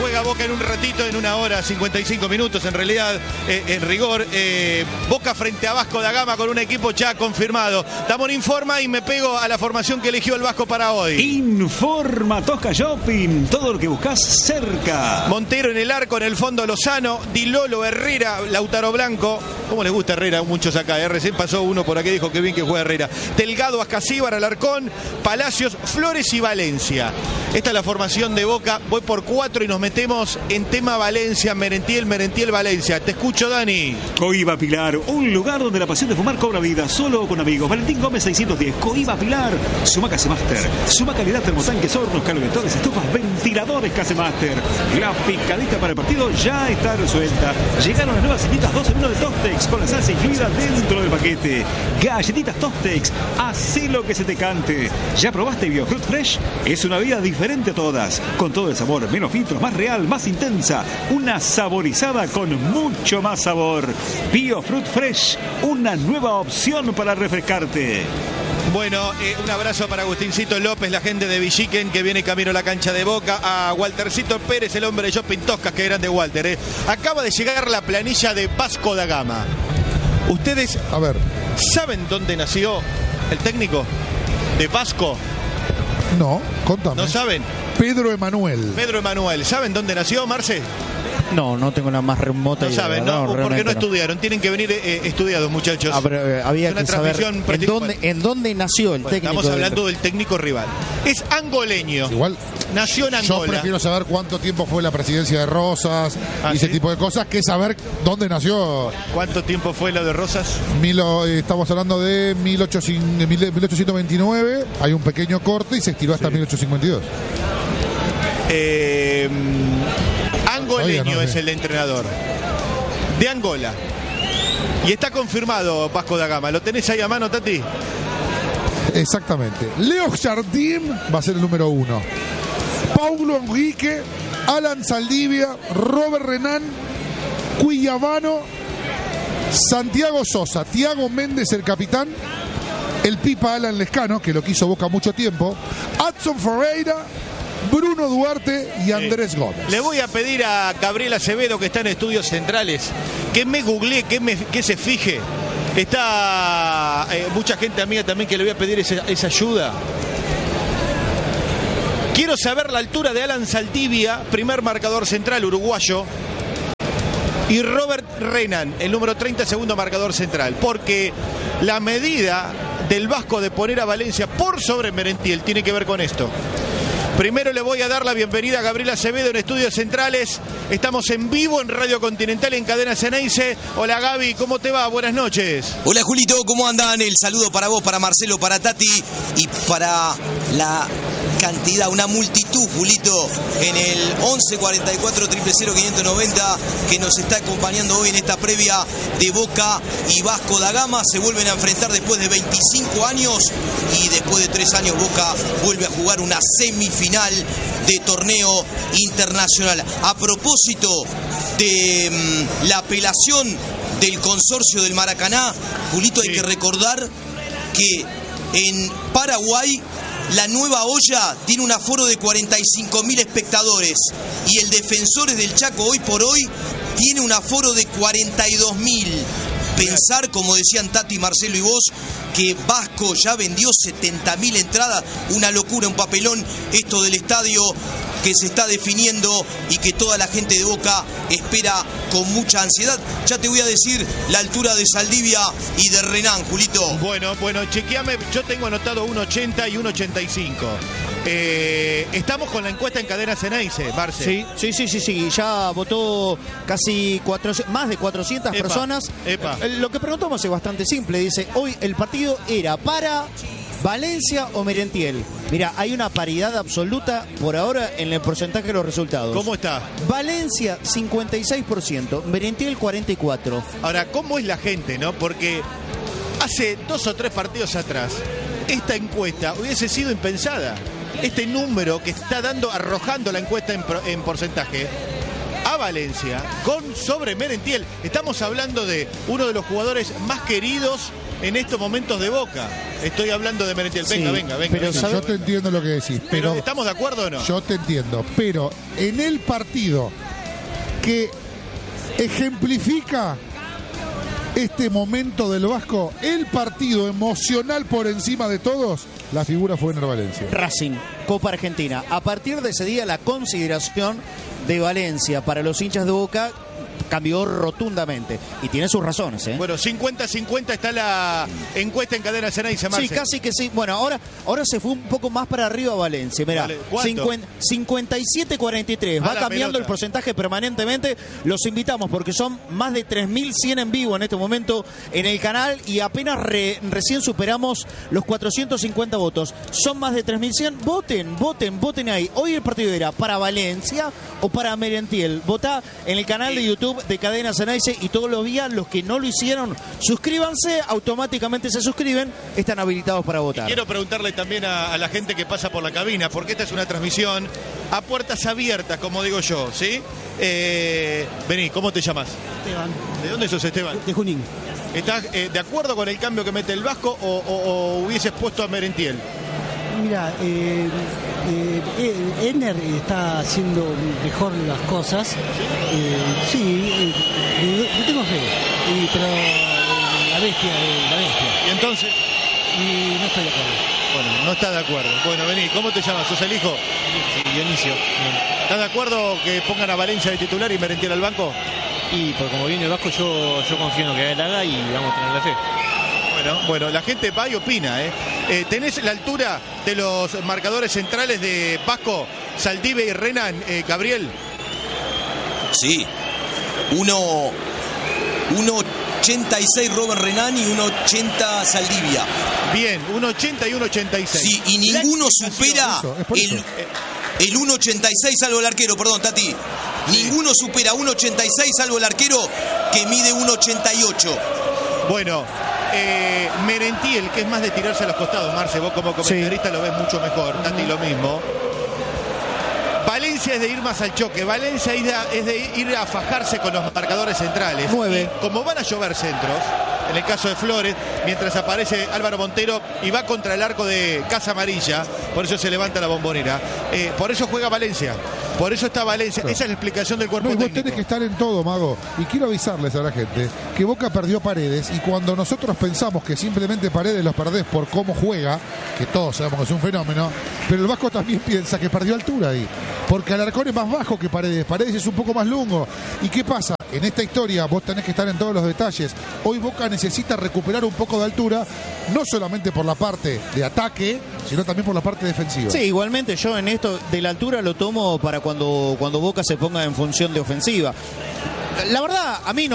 juega Boca en un ratito, en 1 hora, 55 minutos en realidad, en rigor. Boca frente a Vasco da Gama con un equipo ya confirmado. Damon informa y me pego a la formación que eligió el Vasco para hoy. Informa Tosca Shopping, todo lo que buscas cerca. Montero en el arco, en el fondo Lozano, Di Lolo, Herrera, Lautaro Blanco. ¿Cómo les gusta Herrera? Muchos acá. Recién pasó uno por aquí, dijo que bien que juega Herrera. Delgado, Ascasíbar, Alarcón, Palacios, Flores y Valencia. Esta es la formación de Boca. Voy por 4 y nos metemos en tema Valencia, Merentiel, Valencia. Te escucho, Dani. Coiba Pilar, un lugar donde la pasión de fumar cobra vida, solo con amigos. Valentín Gómez 610, Coiba Pilar. Suma Casemaster, suma calidad, termotanques, hornos, calentadores, estufas, ventiladores Casemaster. La picadita para el partido ya está resuelta. Llegaron las nuevas galletitas 2 en 1 de Tostex con la salsa incluida dentro del paquete. Galletitas Tostex, hacé lo que se te cante. ¿Ya probaste BioFruit Fresh? Es una vida diferente a todas, con todo el sabor, menos filtros, más real, más intensa. Una saborizada con mucho más sabor. BioFruit Fresh, una nueva opción para refrescarte. Bueno, un abrazo para Agustincito López, la gente de Villiquen que viene camino a la cancha de Boca. A Waltercito Pérez, el hombre de Shopping Toscas, que grande Walter. Acaba de llegar la planilla de Vasco da Gama. ¿Ustedes saben dónde nació el técnico de Vasco? No, contame. ¿No saben? Pedro Emanuel. ¿Saben dónde nació, Marce? No tengo la más remota idea. No saben, no, porque no estudiaron. Tienen que venir estudiados, muchachos. Pero había que saber en dónde nació el técnico. Estamos hablando del técnico rival. Es angoleño. Igual nació en Angola. Yo prefiero saber cuánto tiempo fue la presidencia de Rosas y ese tipo de cosas que saber dónde nació. ¿Cuánto tiempo fue lo de Rosas? Estamos hablando de 1829. Hay un pequeño corte y se estiró hasta 1852. Angoleño es el entrenador de Angola. Y está confirmado Vasco da Gama. ¿Lo tenés ahí a mano, Tati? Exactamente. Leo Jardim va a ser el número 1. Paulo Enrique, Alan Saldivia, Robert Renan, Cuillavano, Santiago Sosa, Thiago Méndez el capitán, el Pipa Alan Lescano, que lo quiso Boca mucho tiempo, Adson Ferreira, Bruno Duarte y Andrés Gómez. Le voy a pedir a Gabriel Acevedo, que está en Estudios Centrales, que me googlee, que se fije. Está mucha gente amiga también que le voy a pedir esa ayuda. Quiero saber la altura de Alan Saldivia, primer marcador central uruguayo, y Robert Renan, el número 30, segundo marcador central, porque la medida del Vasco de poner a Valencia por sobre Merentiel tiene que ver con esto. Primero le voy a dar la bienvenida a Gabriel Acevedo en Estudios Centrales. Estamos en vivo en Radio Continental, en Cadena Ceneice. Hola Gaby, ¿cómo te va? Buenas noches. Hola Julito, ¿cómo andan? El saludo para vos, para Marcelo, para Tati y para la cantidad, una multitud, Julito, en el 11 44 000 590 que nos está acompañando hoy en esta previa de Boca y Vasco da Gama. Se vuelven a enfrentar después de 25 años y después de 3 años Boca vuelve a jugar una semifinal de torneo internacional. A propósito de la apelación del consorcio del Maracaná, Julito, hay que recordar que en Paraguay la Nueva Olla tiene un aforo de 45.000 espectadores y el Defensores del Chaco hoy por hoy tiene un aforo de 42.000. Pensar, como decían Tati, Marcelo y vos, que Vasco ya vendió 70.000 entradas, una locura, un papelón esto del estadio que se está definiendo y que toda la gente de Boca espera con mucha ansiedad. Ya te voy a decir la altura de Saldivia y de Renan, Julito. Bueno, chequeame, yo tengo anotado 1.80 y 1.85. Estamos con la encuesta en Cadena Ceneice, Marce. Sí. Ya votó casi más de 400 personas. Lo que preguntamos es bastante simple. Dice, hoy el partido era para Valencia o Merentiel. Mira, hay una paridad absoluta por ahora en el porcentaje de los resultados. ¿Cómo está? Valencia 56%, Merentiel 44%. Ahora, ¿cómo es la gente, no? Porque hace 2 o 3 partidos atrás esta encuesta hubiese sido impensada. Este número que está arrojando la encuesta en porcentaje a Valencia con sobre Merentiel. Estamos hablando de uno de los jugadores más queridos en estos momentos de Boca. Estoy hablando de Merentiel. Venga, Sí, venga. pero Sí, yo te entiendo lo que decís, pero ¿estamos de acuerdo o no? yo te entiendo, pero en el partido que ejemplifica este momento del Vasco, el partido emocional por encima de todos, la figura fue Ener Valencia. Racing, Copa Argentina. A partir de ese día, la consideración de Valencia para los hinchas de Boca cambió rotundamente. Y tiene sus razones, ¿eh? Bueno, 50-50 está la encuesta en Cadena Ceneice, Marce. Sí, casi que sí. Bueno, ahora se fue un poco más para arriba Valencia. Mirá, Vale, ¿cuánto? 57-43. Va la cambiando pelota. el porcentaje permanentemente. Los invitamos porque son más de 3.100 en vivo en este momento en el canal y apenas recién superamos los 450 votos. Son más de 3.100. Voten ahí. Hoy el partido era para Valencia o para Merentiel. Votá en el canal de YouTube de Cadena Ceneice y todos los días los que no lo hicieron, suscríbanse, automáticamente se suscriben, están habilitados para votar. Quiero preguntarle también a la gente que pasa por la cabina, porque esta es una transmisión a puertas abiertas, como digo yo, ¿sí? Vení, ¿cómo te llamas? Esteban, ¿De dónde sos, Esteban? de Junín. ¿Estás de acuerdo con el cambio que mete el Vasco o hubieses puesto a Merentiel? Mira, Ener está haciendo mejor las cosas. Sí, yo tengo fe, pero la bestia. ¿Y entonces? Y no estoy de acuerdo. Bueno, no está de acuerdo. Bueno, vení, ¿cómo te llamas? ¿Sos el hijo? Sí, Dionisio. ¿Estás de acuerdo que pongan a Valencia de titular y Merentiel al banco? Y pues como viene el Vasco, yo confío en lo que él haga y vamos a tener la fe. Bueno, la gente va y opina, ¿eh? ¿Tenés la altura de los marcadores centrales de Vasco, Saldivia y Renan, Gabriel? Sí. 1.86 Robert Renan y 1.80 Saldivia. Bien, 1.80 y 1.86. Sí, y ninguno supera el 1.86 salvo el arquero, perdón, Tati. Ninguno supera 1.86 salvo el arquero que mide 1.88. Bueno, Merentiel, que es más de tirarse a los costados, Marce, vos como comentarista lo ves mucho mejor, Tati lo mismo. Valencia es de ir más al choque, Valencia es de ir a fajarse con los marcadores centrales. 9. Y como van a llover centros, en el caso de Flores, mientras aparece Álvaro Montero y va contra el arco de Casa Amarilla, por eso se levanta la Bombonera. Por eso juega Valencia, por eso está Valencia. Esa es la explicación del cuerpo No, y vos técnico. tenés que estar en todo, Mago. Y quiero avisarles a la gente que Boca perdió Paredes y cuando nosotros pensamos que simplemente Paredes los perdés por cómo juega, que todos sabemos que es un fenómeno, pero el Vasco también piensa que perdió altura ahí. Porque Alarcón es más bajo que Paredes. Paredes es un poco más lungo. ¿Y qué pasa? En esta historia vos tenés que estar en todos los detalles. Hoy Boca necesita recuperar un poco de altura, no solamente por la parte de ataque, sino también por la parte defensiva. Sí, igualmente yo en esto de la altura lo tomo para cuando Boca se ponga en función de ofensiva. La verdad, a mí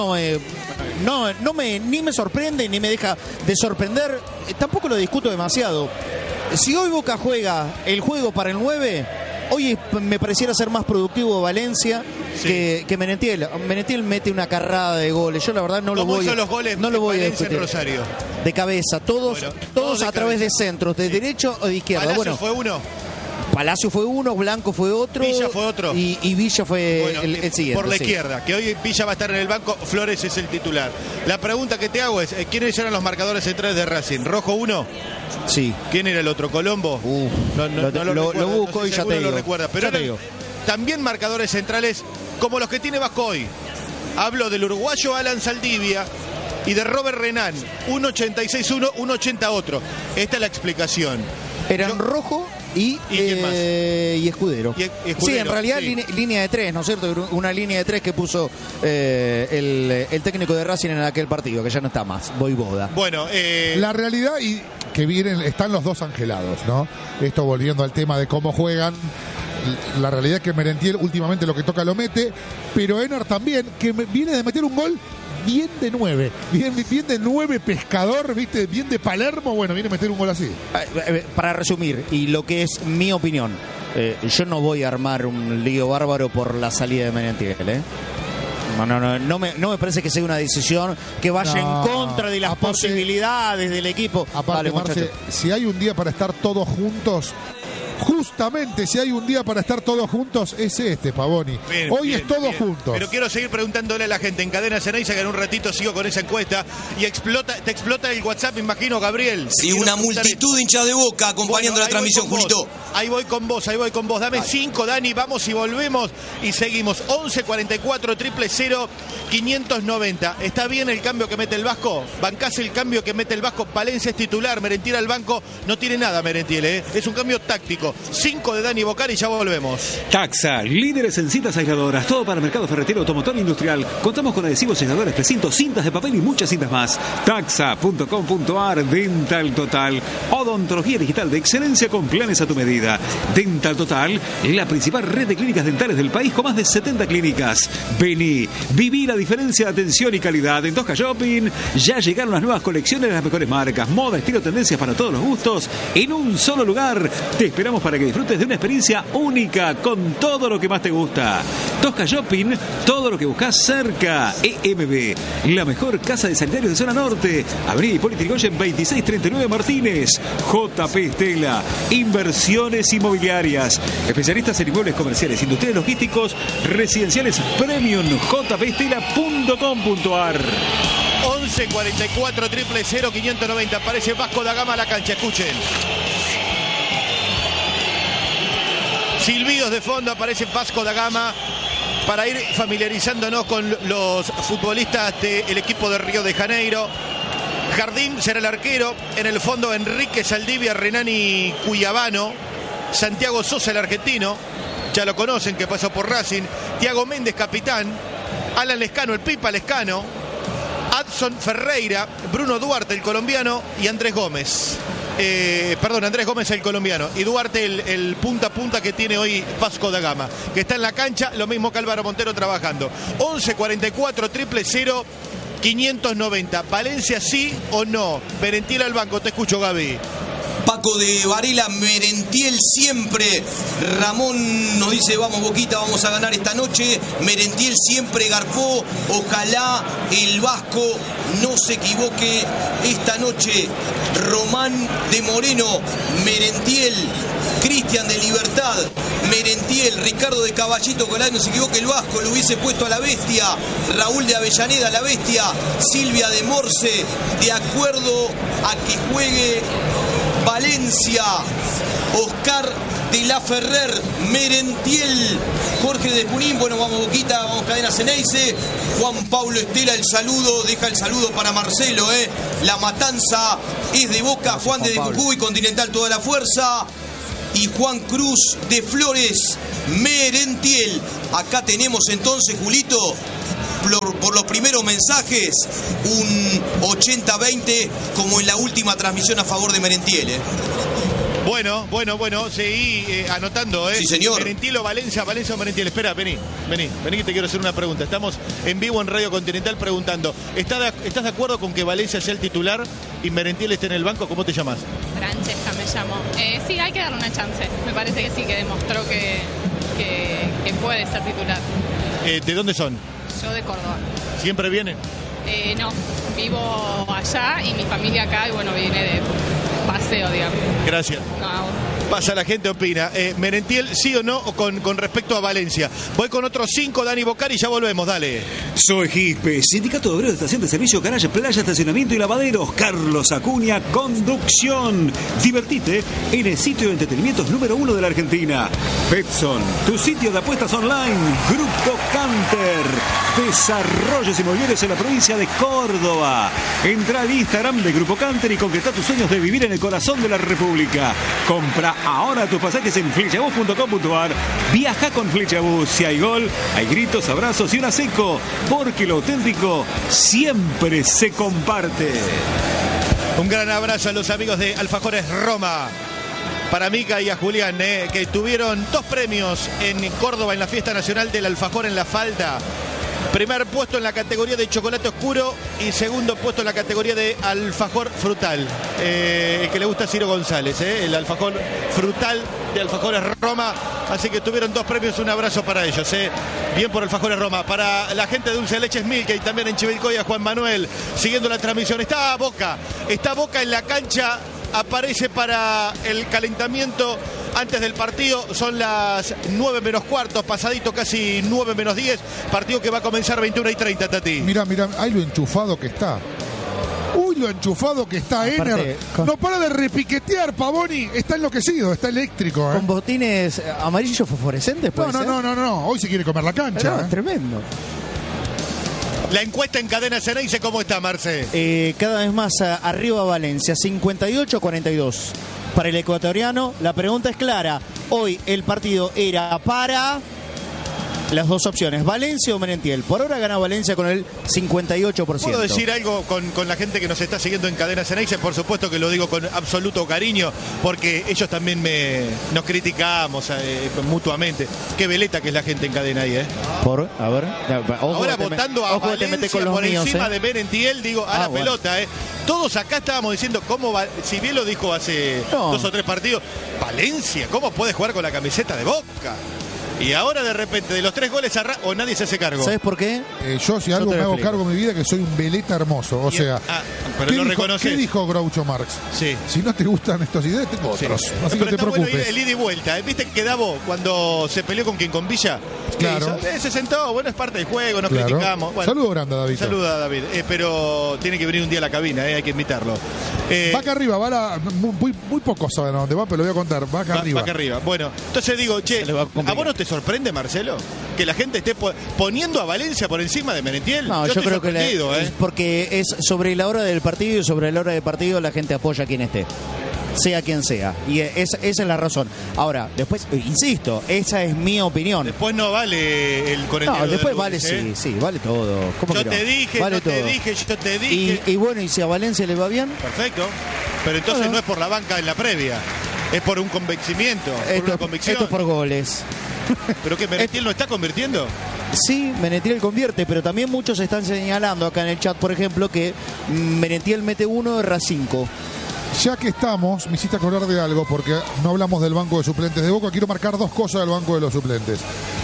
ni me sorprende ni me deja de sorprender. Tampoco lo discuto demasiado. Si hoy Boca juega el juego para el 9, hoy me pareciera ser más productivo Valencia que Merentiel. Merentiel mete una carrada de goles. Yo la verdad no lo voy ¿Cómo son los goles no lo voy a Valencia en discutir. Rosario? De cabeza, todos de a través de cabeza. centros, de derecho o de izquierda. Palacio Bueno, fue uno. Palacio fue uno, Blanco fue otro. Villa fue otro. Y Villa fue Bueno, el siguiente. por la sí. izquierda, que hoy Villa va a estar en el banco, Flores es el titular. La pregunta que te hago es, ¿quiénes eran los marcadores centrales de Racing? ¿Rojo 1? Sí. ¿Quién era el otro? ¿Colombo? Lo recuerdo, busco no sé y si ya te alguno digo. lo recuerda, pero Ya te eran digo. también marcadores centrales como los que tiene Vasco hoy. Hablo del uruguayo Alan Saldivia y de Robert Renan, 1.86 uno, 1.80 otro. Esta es la explicación. Eran Rojo y quién más? y Escudero. Y Escudero, Sí, en realidad sí. línea de tres, ¿no es cierto? Una línea de tres que puso el técnico de Racing en aquel partido, que ya no está más, Voivoda. Bueno, La realidad y que están los dos angelados, ¿no? Esto volviendo al tema de cómo juegan. La realidad es que Merentiel últimamente lo que toca lo mete, pero Ener también, que viene de meter un gol bien de 9, bien de 9 pescador, ¿viste? Bien de Palermo, bueno, viene a meter un gol así. Para resumir, y lo que es mi opinión, yo no voy a armar un lío bárbaro por la salida de Merentiel, ¿eh? No me parece que sea una decisión que vaya en contra de las posibilidades del equipo. Aparte, Vale, Marce, muchachos. si hay un día para estar todos juntos, Justamente si hay un día para estar todos juntos, es este, Pavoni. Bien, Hoy bien, es todos bien. juntos. Pero quiero seguir preguntándole a la gente en Cadena Ceneice, que en un ratito sigo con esa encuesta. Y te explota el WhatsApp, me imagino, Gabriel. Sí, una multitud de hinchas de Boca acompañando la transmisión, Julito. Ahí voy con vos. Dame 5, Dani, vamos y volvemos. Y seguimos. 11 44 000 590. ¿Está bien el cambio que mete el Vasco? ¿Bancás el cambio que mete el Vasco? Valencia es titular, Merentiel al banco. No tiene nada Merentiel, ¿eh? Es un cambio táctico. 5 de Dani Bocari y ya volvemos. Taxa, líderes en cintas aisladoras, todo para mercado ferretero, automotor e industrial. Contamos con adhesivos, aisladores, precintos, cintas de papel y muchas cintas más. Taxa.com.ar, Dental Total, odontología digital de excelencia con planes a tu medida. Dental Total, la principal red de clínicas dentales del país con más de 70 clínicas. Vení, viví la diferencia de atención y calidad. En Tosca Shopping ya llegaron las nuevas colecciones de las mejores marcas, moda, estilo, tendencias para todos los gustos en un solo lugar. Te esperamos para que disfrutes de una experiencia única con todo lo que más te gusta. Tosca Shopping, todo lo que buscas cerca. EMB, la mejor casa de sanitarios de zona norte. Avenida Hipólito Yrigoyen 2639 Martínez. JP Estela, inversiones inmobiliarias, especialistas en inmuebles comerciales, industriales, logísticos, residenciales premium. jpestela.com.ar. 11 44 000 590. Aparece Vasco da Gama a la cancha. Escuchen. Silbidos de fondo, aparece Vasco da Gama para ir familiarizándonos con los futbolistas del equipo de Río de Janeiro. Jardín será el arquero. En el fondo, Enrique Saldivia, Renani Cuyabano. Santiago Sosa, el argentino. Ya lo conocen, que pasó por Racing. Thiago Méndez, capitán. Alan Lescano, el Pipa Lescano. Adson Ferreira. Bruno Duarte, el colombiano. Y Andrés Gómez. Andrés Gómez, el colombiano. Y Duarte, el punta a punta que tiene hoy Vasco da Gama, que está en la cancha, lo mismo que Álvaro Montero trabajando. 11 44 000 590. Valencia, sí o no. Merentiel al banco. Te escucho, Gaby. Paco de Varela, Merentiel siempre. Ramón nos dice, vamos Boquita, vamos a ganar esta noche. Merentiel siempre garpó. Ojalá el Vasco no se equivoque esta noche. Román de Moreno, Merentiel. Cristian de Libertad, Merentiel. Ricardo de Caballito, ojalá no se equivoque el Vasco, lo hubiese puesto a la bestia. Raúl de Avellaneda, la bestia. Silvia de Morse, de acuerdo a que juegue Valencia. Oscar de la Ferrer, Merentiel. Jorge de Junín, bueno, vamos Boquita, vamos Cadena Ceneice. Juan Pablo Estela, el saludo, deja el saludo para Marcelo, La Matanza es de Boca. Juan de Jujuy, Continental, toda la fuerza. Y Juan Cruz de Flores, Merentiel. Acá tenemos entonces, Julito, por los primeros mensajes, un 80-20 como en la última transmisión a favor de Merentiel. Bueno, seguí anotando, Sí, señor. Merentiel o Valencia o Merentiel. Espera, vení que te quiero hacer una pregunta. Estamos en vivo en Radio Continental preguntando. ¿Estás de acuerdo con que Valencia sea el titular y Merentiel esté en el banco? ¿Cómo te llamas? Francesca me llamo. Sí, hay que darle una chance. Me parece que sí, que demostró que puede ser titular. ¿De dónde son? Yo de Córdoba. ¿Siempre vienen? No, vivo allá y mi familia acá y bueno, vine de paseo, digamos. Gracias. No. Pasa, la gente opina. Merentiel, ¿sí o no con respecto a Valencia? Voy con otros 5, Dani Bocari, y ya volvemos, dale. Soy Gispe, Sindicato de Obreros de Estación de Servicio, Garaje, Playa, Estacionamiento y Lavaderos. Carlos Acuña, Conducción. Divertite en el sitio de entretenimientos número 1 de la Argentina. Betson, tu sitio de apuestas online. Grupo Canter, desarrollos inmobiliarios en la provincia de Córdoba. Entra al Instagram de Grupo Canter y concreta tus sueños de vivir en el corazón de la República. Compra ahora tus pasajes en flechabus.com.ar. Viaja con Flechabus. Si hay gol, hay gritos, abrazos y un aseco, porque lo auténtico siempre se comparte. Un gran abrazo a los amigos de Alfajores Roma. Para Mica y a Julián, que tuvieron 2 premios en Córdoba en la Fiesta Nacional del Alfajor en la Falda. Primer puesto en la categoría de chocolate oscuro y segundo puesto en la categoría de alfajor frutal. El que le gusta a Ciro González, el alfajor frutal de Alfajores Roma. Así que tuvieron 2 premios, un abrazo para ellos. Bien por Alfajores Roma. Para la gente de Dulce Leches Milka y también en Chivilcoy a Juan Manuel, siguiendo la transmisión. Está Boca en la cancha. Aparece para el calentamiento antes del partido. Son las 9 menos cuartos, pasadito casi 9 menos 10. Partido que va a comenzar 21:30, Tati. Mirá, ay lo enchufado que está. Uy, lo enchufado que está Ener. No para de repiquetear, Pavoni. Está enloquecido, está eléctrico. Con botines amarillos fosforescentes, ¿puede ser? No. Hoy se quiere comer la cancha. Es tremendo. La encuesta en Cadena Ceneice, ¿cómo está, Marce? Cada vez más arriba Valencia, 58-42. Para el ecuatoriano, la pregunta es clara. Hoy el partido era para las dos opciones, Valencia o Merentiel. Por ahora gana Valencia con el 58%. ¿Puedo decir algo con la gente que nos está siguiendo en Cadena Ceneice? Por supuesto que lo digo con absoluto cariño, porque ellos también nos criticamos mutuamente. Qué veleta que es la gente en cadena ahí, ¿eh? A ver. Ahora votando a Valencia por encima de Merentiel, digo, a la pelota, ¿eh? Todos acá estábamos diciendo cómo va, si bien lo dijo hace 2 o 3 partidos, Valencia, ¿cómo puede jugar con la camiseta de Boca? Y ahora de repente de los 3 goles o nadie se hace cargo. ¿Sabes por qué? Yo si algo me hago cargo en mi vida, que soy un veleta hermoso. O sea, pero lo reconoces. ¿Qué dijo Groucho Marx? Sí. Si no te gustan estos ideas, tengo otros. Sí. Así que no te preocupes. Bueno, el ida y vuelta. ¿Viste que Davo cuando se peleó con con Villa? Claro. Se sentó, bueno, es parte del juego, nos criticamos. Bueno, saludo grande a David. Saluda a David. Pero tiene que venir un día a la cabina, hay que invitarlo. Va acá arriba, muy pocos saben a dónde va, pero lo voy a contar. Va acá arriba. Va acá arriba. Bueno, entonces digo, ¿a vos no te sorprende, Marcelo? Que la gente esté poniendo a Valencia por encima de Merentiel. No, yo creo que es porque es sobre la hora del partido y sobre la hora del partido la gente apoya a quien esté, sea quien sea, y esa es la razón. Ahora, después, insisto, esa es mi opinión. Después no vale el correcto. No, después vale, sí, vale todo. Yo te dije, yo te dije. Y bueno, y si a Valencia le va bien, perfecto. Pero entonces no es por la banca en la previa, es por un convencimiento, por una convicción. Esto es por goles. ¿Pero qué, Merentiel no está convirtiendo? Sí, Merentiel convierte, pero también muchos están señalando acá en el chat, por ejemplo, que Merentiel mete 1, erra 5. Ya que estamos, me hiciste acordar de algo, porque no hablamos del banco de suplentes de Boca. Quiero marcar 2 cosas del banco de los suplentes.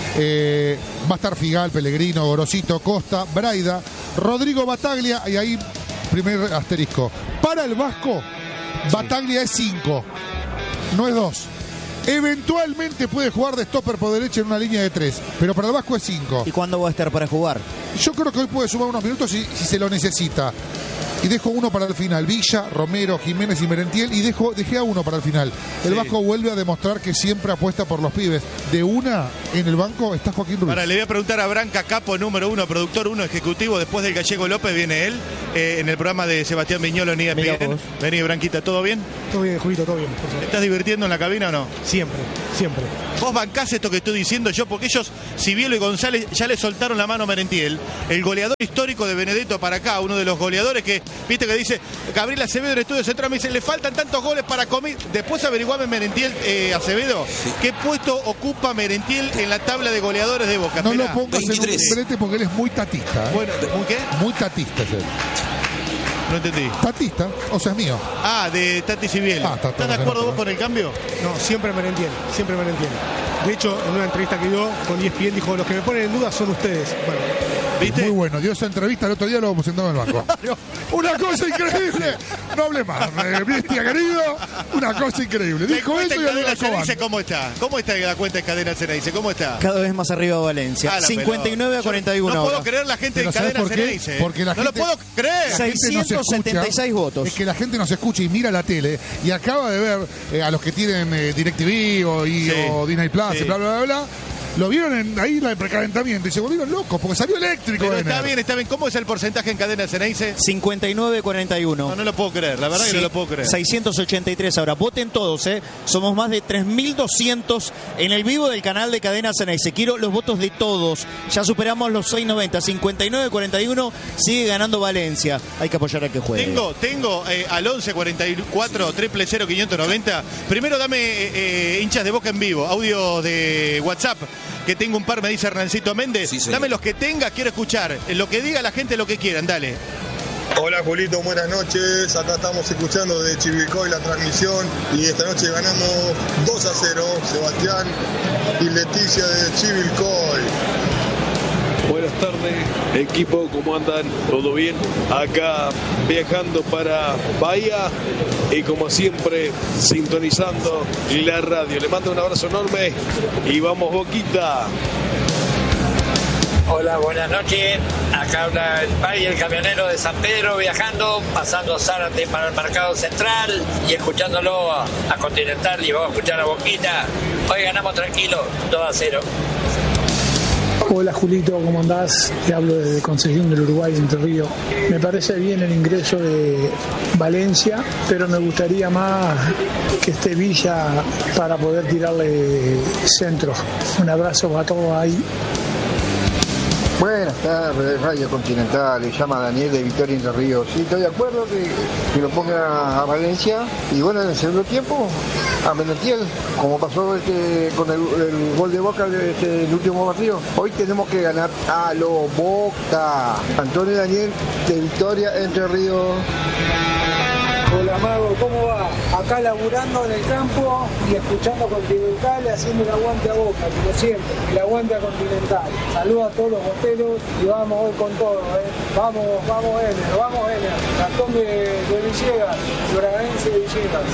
Va a estar Figal, Pellegrino, Gorosito, Costa, Braida, Rodrigo Bataglia, y ahí primer asterisco. Para el Vasco, Bataglia es 5, no es 2. Eventualmente puede jugar de stopper por derecha en una línea de 3, pero para el Vasco es 5. ¿Y cuándo va a estar para jugar? Yo creo que hoy puede sumar unos minutos si se lo necesita. Y dejo uno para el final. Villa, Romero, Jiménez y Merentiel. Y dejé a uno para el final. El Vasco vuelve a demostrar que siempre apuesta por los pibes. De una, en el banco está Joaquín Ruiz. Ahora le voy a preguntar a Branca, capo número 1, productor 1, ejecutivo. Después del Gallego López viene él. En el programa de Sebastián Viñolo en ESPN. Vení, Branquita, ¿todo bien? Todo bien, Julito, todo bien. ¿Te estás divirtiendo en la cabina o no? Siempre. ¿Vos bancás esto que estoy diciendo yo? Porque ellos, Sibielo y González, ya le soltaron la mano a Merentiel. El goleador histórico de Benedetto para acá, uno de los goleadores que, viste que dice, Gabriel Acevedo en Estudio Central me dice, le faltan tantos goles para comer. Después averiguame Merentiel, Acevedo, ¿qué puesto ocupa Merentiel en la tabla de goleadores de Boca? No lo pongas 23. En un suplente porque él es muy tatista. Bueno, ¿muy qué? Muy tatista es él. No entendí. Tatista, o sea, es mío. De Tati Sibielo. ¿Estás de acuerdo vos con el cambio? No, siempre Merentiel. De hecho, en una entrevista que dio con ESPN dijo, los que me ponen en duda son ustedes. Bueno, ¿viste? Muy bueno, dio esa entrevista el otro día, lo hemos sentado en el banco. Una cosa increíble. No hable más, bestia querido. Una cosa increíble. Dijo eso y Cadena Ceneice, ¿cómo está? ¿Cómo está la cuenta de Cadena Ceneice? ¿Cómo está? Cada vez más arriba Valencia. 59-41. No puedo creer la gente de Cadena Ceneice. Porque la gente, no lo puedo creer. 676 votos. Es que la gente nos escucha y mira la tele y acaba de ver a los que tienen DirecTV o Disney Plus, bla, bla, bla, bla. Lo vieron ahí en el precalentamiento y se volvieron locos porque salió eléctrico. Pero está bien. ¿Cómo es el porcentaje en Cadena Ceneice? 59-41. No lo puedo creer, la verdad que no lo puedo creer. 683 ahora. Voten todos, Somos más de 3.200 en el vivo del canal de Cadena Ceneice. Quiero los votos de todos. Ya superamos los 690. 59-41. Sigue ganando Valencia. Hay que apoyar al que juegue. Tengo al 11-44 000-590. Primero dame hinchas de Boca en vivo. Audio de WhatsApp. Que tengo un par, me dice Hernancito Méndez. Sí, dame los que tengas, quiero escuchar. Lo que diga la gente, lo que quieran, dale. Hola Julito, buenas noches. Acá estamos escuchando de Chivilcoy la transmisión y esta noche ganamos 2-0. Sebastián y Leticia de Chivilcoy. Buenas tardes, Equipo, ¿cómo andan? ¿Todo bien? Acá viajando para Bahía y como siempre sintonizando la radio. Le mando un abrazo enorme y vamos Boquita. Hola, buenas noches. Acá habla el Pai, el camionero de San Pedro, viajando, pasando Zárate para el Mercado Central y escuchándolo a Continental, y vamos a escuchar a Boquita. Hoy ganamos tranquilo, 2-0. Hola Julito, ¿cómo andás? Te hablo desde Concepción del Uruguay, Entre Ríos. Me parece bien el ingreso de Valencia, pero me gustaría más que esté Villa para poder tirarle centros. Un abrazo para todos ahí. Buenas tardes, Radio Continental, le llama Daniel de Victoria Entre Ríos. Sí, estoy de acuerdo que lo ponga a Valencia y bueno, en el segundo tiempo a Merentiel, como pasó con el gol de Boca el último partido. Hoy tenemos que ganar a lo Boca. Antonio Daniel de Victoria Entre Ríos. Hola Mago, ¿cómo va? Acá laburando en el campo y escuchando Continental, haciendo el aguante a Boca, como siempre, el aguante a Continental. Saludos a todos los boteros y vamos hoy con todo, Vamos Ener. Gastón de Villegas, Lloraense de Villegas.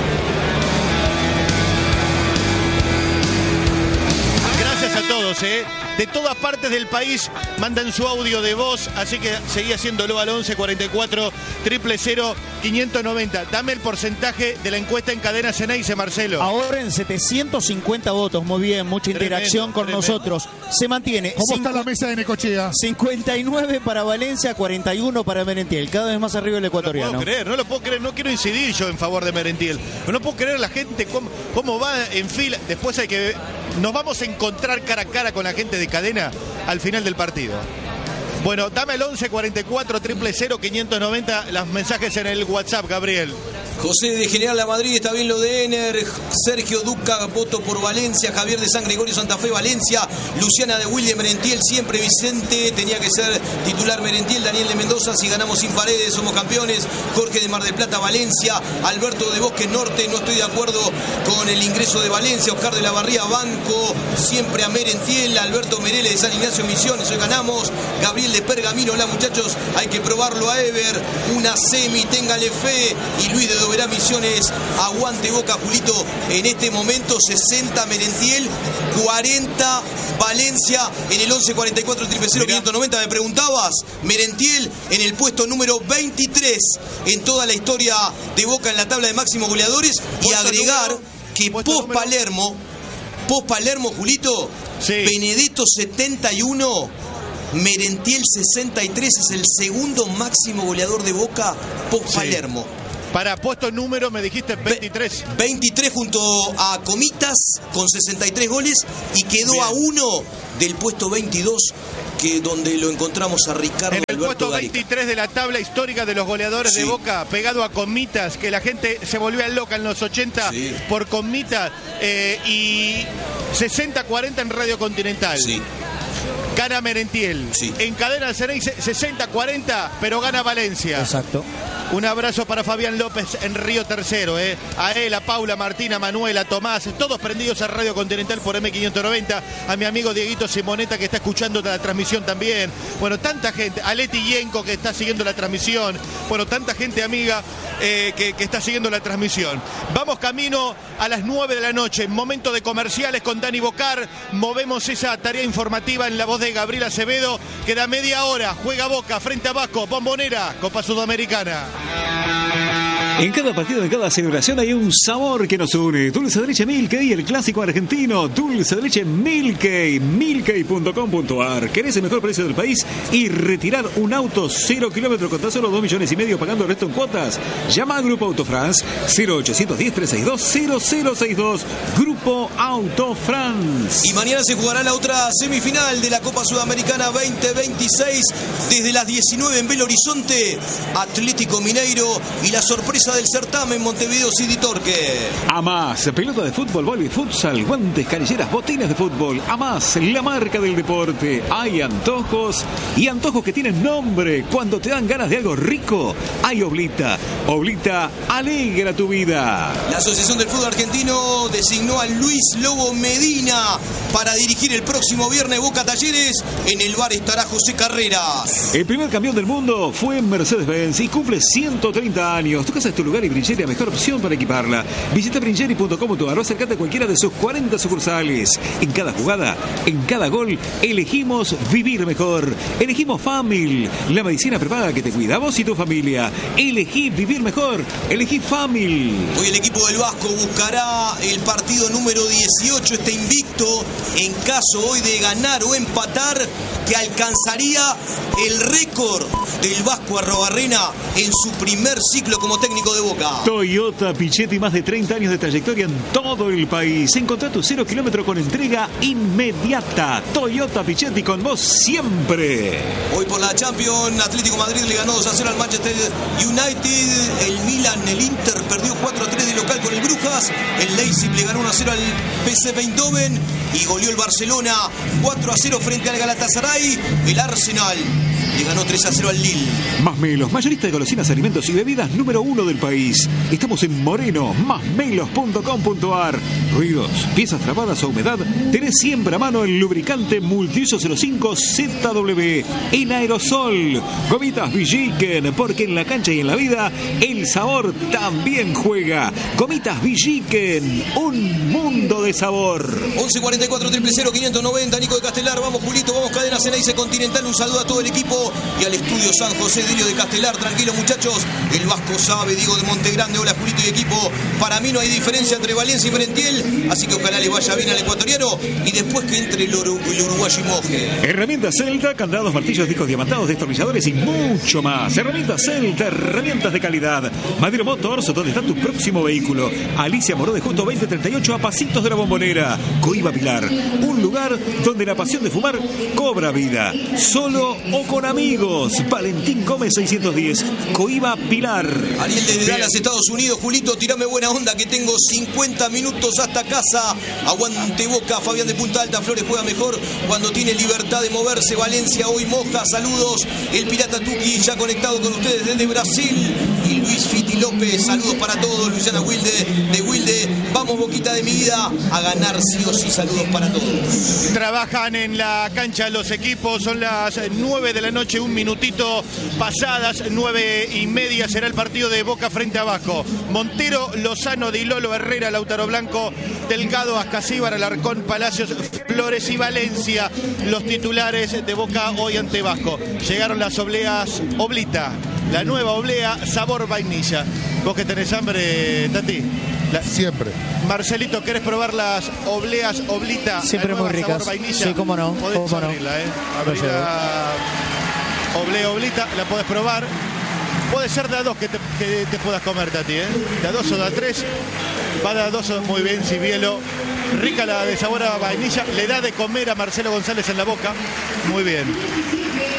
Gracias a todos, de todas partes del país mandan su audio de voz, así que seguí haciéndolo al 11 44 000 590. Dame el porcentaje de la encuesta en Cadena Ceneice, Marcelo. Ahora en 750 votos, muy bien, mucha interacción con nosotros. Se mantiene. ¿Cómo está la mesa de Necochea? 59 para Valencia, 41 para Merentiel, cada vez más arriba el ecuatoriano. No lo puedo creer, no quiero incidir yo en favor de Merentiel. No puedo creer la gente cómo va en fila. Después nos vamos a encontrar cara a cara con la gente de Cadena al final del partido. Bueno, dame el 11 44 000 590, los mensajes en el WhatsApp, Gabriel. José de General La Madrid, está bien lo de Ener. Sergio Duca, voto por Valencia. Javier de San Gregorio, Santa Fe, Valencia. Luciana de William, Merentiel, siempre Vicente. Tenía que ser titular Merentiel. Daniel de Mendoza, si ganamos sin paredes, somos campeones. Jorge de Mar del Plata, Valencia. Alberto de Bosque Norte, no estoy de acuerdo con el ingreso de Valencia. Oscar de la Barría, Banco, siempre a Merentiel. Alberto Merele de San Ignacio, Misiones, hoy ganamos. Gabriel de Pergamino, hola muchachos, hay que probarlo a Ever. Una semi, téngale fe. Y Luis de Verá Misiones, aguante Boca, Julito. En este momento 60 Merentiel, 40 Valencia. En el 11 44 000 590 me preguntabas, Merentiel en el puesto número 23 en toda la historia de Boca en la tabla de máximos goleadores. Y agregar que post Palermo, Julito, sí. Benedetto 71, Merentiel 63, es el segundo máximo goleador de Boca post Palermo. Sí. Para puesto número me dijiste 23. 23 junto a Comitas con 63 goles y quedó bien a uno del puesto 22, que donde lo encontramos a Ricardo en el Alberto puesto 23 de la tabla histórica de los goleadores de Boca, pegado a Comitas, que la gente se volvía loca en los 80 por Comitas, y 60-40 en Radio Continental. Sí. Gana Merentiel. Sí. En Cadena Ceneice 60-40, pero gana Valencia. Exacto. Un abrazo para Fabián López en Río Tercero, a él, a Paula, Martina, Manuela, Tomás, todos prendidos a Radio Continental por M590, a mi amigo Dieguito Simoneta que está escuchando la transmisión también. Bueno, tanta gente, a Leti Yenko que está siguiendo la transmisión. Bueno, tanta gente amiga que está siguiendo la transmisión. Vamos camino a las 9 de la noche, momento de comerciales con Dani Bocar. Movemos esa tarea informativa en la voz de Gabriel Acevedo. Queda media hora, juega Boca frente a Vasco, Bombonera, Copa Sudamericana. En cada partido, en cada celebración hay un sabor que nos une. Dulce de leche Milkey, el clásico argentino. Dulce de leche Milkey, milkey.com.ar. ¿Querés el mejor precio del país y retirar un auto 0 kilómetros con tan solo 2,5 millones pagando el resto en cuotas? Llama a Grupo Auto France 0810-362-0062. Grupo Auto France. Y mañana se jugará la otra semifinal de la Copa Sudamericana 2026 desde las 19 en Belo Horizonte. Atlético Mineiro y la sorpresa cabeza del certamen, Montevideo City Torque. Amás, pelota de fútbol, vóley, futsal, guantes, canilleras, botines de fútbol. Amás, la marca del deporte. Hay antojos y antojos que tienen nombre. Cuando te dan ganas de algo rico, hay Oblita. Oblita alegra tu vida. La Asociación del Fútbol Argentino designó a Luis Lobo Medina para dirigir el próximo viernes Boca Talleres. En el bar estará José Carreras. El primer campeón del mundo fue Mercedes-Benz y cumple 130 años. Tu casa es tu lugar y Brincheri la mejor opción para equiparla. Visita brincheri.com.ar o acércate a cualquiera de sus 40 sucursales. En cada jugada, en cada gol, elegimos vivir mejor. Elegimos Famil, la medicina prepaga que te cuida a vos y tu familia. Elegí vivir mejor. Elegí Famil. Hoy el equipo del Vasco buscará el partido número 18, este invicto, en caso hoy de ganar o empatar, que alcanzaría el récord del Vasco Arrobarrena en su primer ciclo como técnico de Boca. Toyota Pichetti, más de 30 años de trayectoria en todo el país. Encontrá tu 0 kilómetro con entrega inmediata. Toyota Pichetti, con vos siempre. Hoy por la Champions, Atlético Madrid le ganó 2-0 al Manchester United. El Milan, el Inter perdió 4-3 de local con el Brujas. El Leipzig le ganó 1-0 al PSV Eindhoven y goleó el Barcelona 4-0 frente al Galatasaray. El Arsenal le ganó 3-0 al Lille. Masmelos, mayorista de golosinas, alimentos y bebidas número 1 del país. Estamos en Moreno, masmelos.com.ar. Ruidos, piezas trabadas o humedad, tenés siempre a mano el lubricante multiuso 05 ZW en aerosol. Gomitas Villiquen, porque en la cancha y en la vida el sabor también juega. Gomitas Villiquen, un mundo de sabor. 1144 000 590, Nico de Castelar. Vamos, Julito, vamos, Cadena Ceneice Continental. Un saludo a todo el equipo y al estudio San José Delio de Castelar. Tranquilos, muchachos, el Vasco sabe. Diego de Montegrande, hola, Julito y equipo. Para mí no hay diferencia entre Valencia y Merentiel, así que ojalá le vaya bien al ecuatoriano y después que entre el uruguayo y moje. Herramientas Celta, candados, martillos, discos diamantados, destornilladores y mucho más. Herramientas Celta, herramientas de calidad. Madero Motors, donde está tu próximo vehículo. Alicia Moró de Justo 2038, a pasitos de la Bombonera. Coiba Pilar, un lugar donde la pasión de fumar cobra vida. Solo o con amigos. Valentín Gómez 610, Coiba Pilar. Ariel desde Dallas, Estados Unidos. Julito, tirame buena onda que tengo 50 minutos hasta casa. Aguante Boca. Fabián de Punta Alta, Flores juega mejor cuando tiene libertad de moverse. Valencia hoy moja. Saludos. El Pirata Tuki ya conectado con ustedes desde Brasil. Y Luis Fiti López, saludos para todos. Luciana Wilde de Wilde. Vamos, Boquita de mi vida, a ganar sí o sí. Saludos para todos. Trabajan en la cancha los equipos. Son las 9 de la noche, un minutito pasadas. 9:30 será el partido de Boca frente a Vasco. Montero, Lozano, Di Lolo, Herrera, Lautaro Blanco, Delgado, Ascasíbar, Alarcón, Palacios, Flores y Valencia. Los titulares de Boca hoy ante Vasco. Llegaron las obleas Oblita, la nueva oblea sabor vainilla. ¿Vos que tenés hambre, Tati? Siempre. Marcelito, ¿querés probar las obleas Oblita? Siempre muy ricas. Sí, cómo no. Podés abrirla, Abrirla. Oblea Oblita, la podés probar. Puede ser de a dos que te puedas comer, Tati, ¿eh? De a dos o de a tres. Va de a dos muy bien, Cibielo. Rica la de sabor a vainilla. Le da de comer a Marcelo González en la boca. Muy bien.